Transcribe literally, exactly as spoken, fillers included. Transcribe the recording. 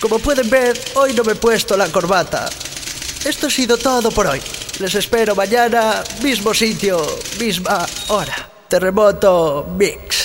Como pueden ver, hoy no me he puesto la corbata. Esto ha sido todo por hoy. Les espero mañana, mismo sitio, misma hora. Terremoto Mix.